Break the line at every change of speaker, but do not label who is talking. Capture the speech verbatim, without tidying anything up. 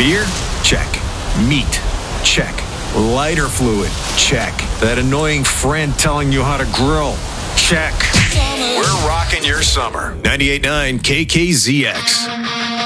Beer? Check. Meat? Check. Lighter fluid? Check. That annoying friend telling you how to grill? Check. We're rocking your summer. ninety-eight point nine K K Z X.